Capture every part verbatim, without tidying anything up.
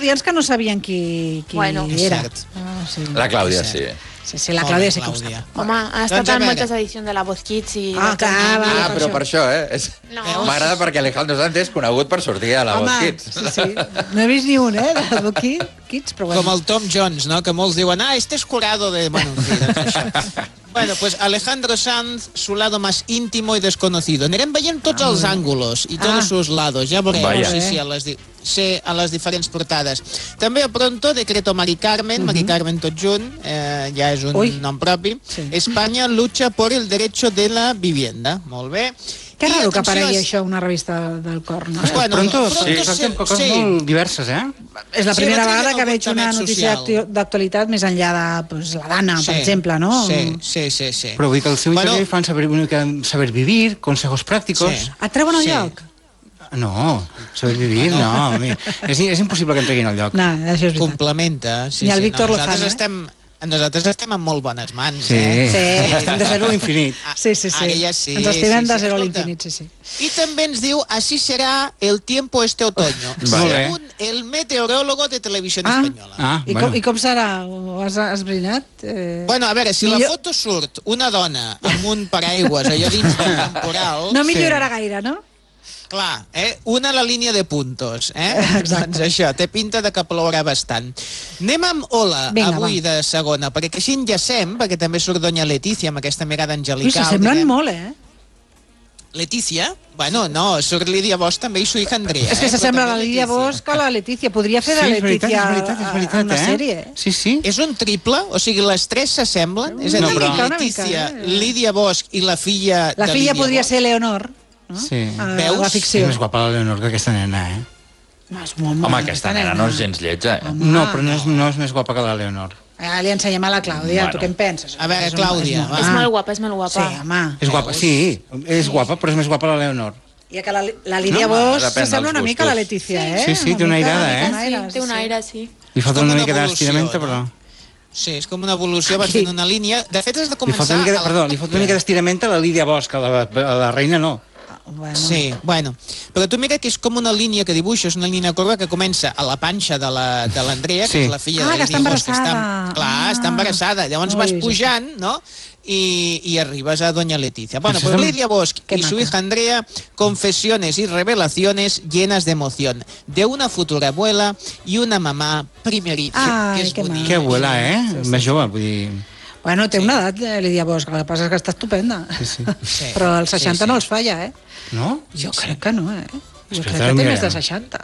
estudiants que no sabien qui, qui bueno. era. Ah, sí. La Clàudia, sí. Sí, sí, la Clàudia sí que ho sap. Home, ha estat en moltes edicions de la Voz Kids i... Ah, clar, ah, però per això, eh? No. M'agrada perquè Alejandro Sanz és conegut per sortir a la Voz Kids. Sí, sí. No he vist ni un, eh, de la Voz Kids, però bueno. Com el Tom Jones, no? Que molts diuen, ah, este es curado de... Bueno, en fi, doncs això. Bueno, pues Alejandro Sanz, su lado más íntimo y desconocido. Anirem veient tots ah, els àngulos i tots ah. els seus lados. Ja veurem, sí, sí, a les, di sí, a les diferents portades. També a pronto, decreto Mari Carmen, uh -huh. Mari Carmen tot junt, eh, ja és un Ui. nom propi. Sí. España lucha por el derecho de la vivienda. Molt bé. Que raro que aparegui això a una revista del cor, no? Bueno, pronto, pronto sí, sí, coses sí. molt diverses, eh? És la primera sí, vegada que veig una notícia d'actualitat més enllà de pues, la Dana, sí, per exemple, no? Sí, sí, sí. sí. Però vull dir que el seu bueno, interior fan saber, saber vivir, consejos pràcticos... Sí. Et treuen al sí. lloc? No, saber vivir, no. és, és impossible que em treguin al lloc. No, això és veritat. Complementa. Sí, Ni el sí, Víctor no, Lozano, nosaltres eh? estem... Nosaltres estem en molt bones mans, sí. eh? Sí. Hem de zero a l'infinit. Sí, sí, sí. Ja sí. Ens estimem sí, de zero sí. a l'infinit, sí, sí. I també ens diu, así será el tiempo este otoño, según el meteorólogo de Televisió ah. Espanyola. Ah, I, bueno. com, I com serà? Ho has esbrinat? Eh... Bueno, a veure, si Millor... la foto surt una dona amb un paraigües allò dins del temporal... No millorarà sí. gaire, no? Clar, eh? Una a la línia de puntos, eh? Exacte. Doncs això, té pinta de que plourà bastant. Anem amb Hola, Vinga, avui va. de segona, perquè així enllacem, perquè també surt Doña Letícia amb aquesta mirada angelical. Ui, s'assemblen diguem. molt, eh? Letícia? Bueno, no, surt Lídia Bosch també i su hija Andrea. És que eh? s'assembla la Lídia Bosch a la Letícia. Podria fer de sí, Letícia veritat, és veritat, és veritat, una eh? sèrie. Sí, sí. És un triple? O sigui, les tres s'assemblen? És a dir, no, però... Letícia, mica, eh? Lídia Bosch i la filla la de filla Lídia podria Bosch. ser Leonor. No? Sí. Uh, Veus? La ficció. És més guapa la Leonor que aquesta nena, eh? No, és molt Home, aquesta nena no és gens lletja, eh? Home, no, però no és, no és més guapa que la Leonor. Ah, li ensenyem a la Clàudia, bueno. Tu què en penses? A veure, Clàudia, va. És molt guapa, és molt guapa. Sí, home. És guapa, sí, és guapa, però és més guapa la Leonor. I que la, la Lídia no, Bosch s'assembla una mica a la Letícia, eh? Sí, sí, té una airada, eh? Sí, té una aire, sí. Li falta una mica d'estirament, però... Sí, és com una evolució, va fent una línia... De fet, has de començar... Li falta una mica, perdó, li falta una mica d'estirament a la Lídia Bosch, a la, a la reina no. Bueno. Sí, bueno. Però tu mira que és com una línia que dibuixa, és una línia corba que comença a la panxa de l'Andrea, la, sí. que és la filla ah, de que està embarassada. Que està, clar, ah. està embarassada. Llavors vas pujant, no?, y, y arribas a Doña Leticia. Bueno, pues Lídia Bosch y su hija Andrea, confesiones y revelaciones llenas de emoción, de una futura abuela y una mamà primeriza. Ai, que és que bonic. Que abuela, eh? Sí, sí. Més jove, vull dir... Bueno, té sí. una edat, eh, Lídia Bosch, el que passa és que està estupenda. Sí, sí. Sí. Però als seixanta sí, sí. no els falla, eh? No? Jo sí, crec sí. que no, eh? Jo Espera, crec que té més de seixanta.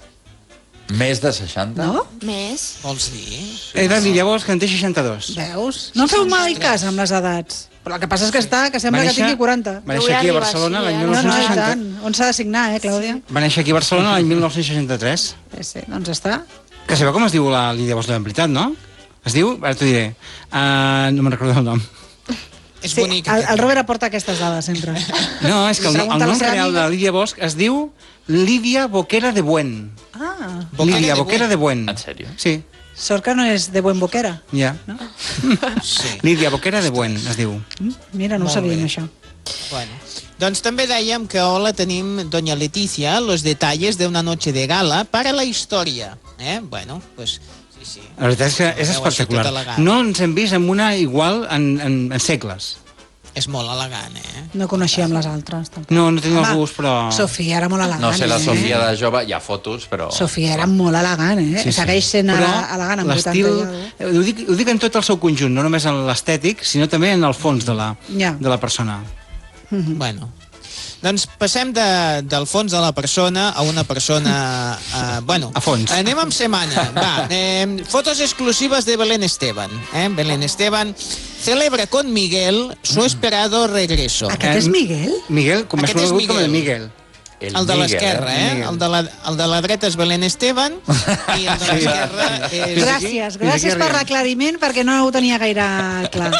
Més de seixanta? No? Més. Vols dir? Era Lídia Bosch, que en té seixanta-dos. Veus? No feu mai cas amb les edats. Però el que passa és que està, que sembla néixer, que tingui quaranta. Va néixer aquí a Barcelona l'any mil nou-cents seixanta. No, no, on s'ha de signar, eh, Clàudia? Va néixer aquí a Barcelona l'any mil nou-cents seixanta-tres. Sí, sí, doncs està. Que sabeu com es diu la Lídia Bosch en veritat, no? Es diu, ara t'ho diré, uh, no me'n recordo el nom. És sí, bonic. El, el Robert aporta aquestes dades sempre. No, és que el, el nom real de Lídia Bosch es diu Lídia Boquera de Buen. Ah. Lídia Boquera de Buen. En sèrio? Sí. Sort que no és de Buen Boquera. Ja. No? Sí. Lídia Boquera de Buen, es diu. Mira, no ho sabíem, això. Bueno, doncs també dèiem que hola tenim Doña Leticia, los detalles de una noche de gala para la història. Eh? Bueno, pues... Sí, sí. La veritat és que és espectacular. No ens hem vist amb una igual en, en, en segles. És molt elegant, eh? No coneixíem les altres. Tampoc. No, no tenia el gust, però... Sofia era molt elegant, No sé, la Sofia eh? de jove, hi ha fotos, però... Sofia era molt elegant, eh? Sí, sí. Segueix sent però elegant amb vuitanta i... Ho dic, ho dic en tot el seu conjunt, no només en l'estètic, sinó també en el fons de la, ja. de la persona. Mm-hmm. Bueno... Doncs passem de, del fons de la persona a una persona... Uh, bueno, a fons. Anem amb setmana. Va, eh, fotos exclusives de Belén Esteban. Eh? Belén Esteban celebra con Miguel su esperado regreso. Aquest és Miguel? Miguel, com més conegut com el Miguel. El, el de l'esquerra, eh? El de, la, el de la dreta és Belén Esteban i el de l'esquerra és... Gràcies, gràcies per l'aclariment perquè no ho tenia gaire clar.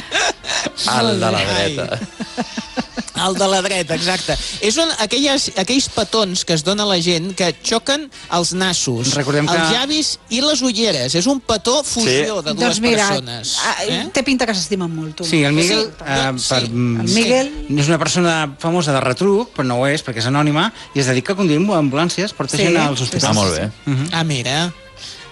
El de la dreta. El de la dreta, exacte. És un, aquelles, aquells petons que es dona a la gent que xoquen els nassos, Recordem que... els llavis i les ulleres. És un petó fusió sí. de dues doncs mira, persones. Eh? Té pinta que s'estimen molt, tu. Sí, el Miguel... Sí, eh, per, sí. El Miguel... És una persona famosa de retruc, però no ho és, perquè és anònima, i es dedica a conduir ambulàncies, porta sí. gent als hospitals. Ah, molt bé. Uh -huh. Ah, mira...